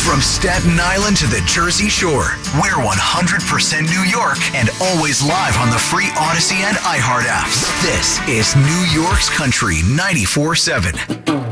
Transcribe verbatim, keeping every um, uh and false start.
From Staten Island to the Jersey Shore, we're one hundred percent New York and always live on the free Odyssey and iHeart apps. This is New York's Country ninety-four seven.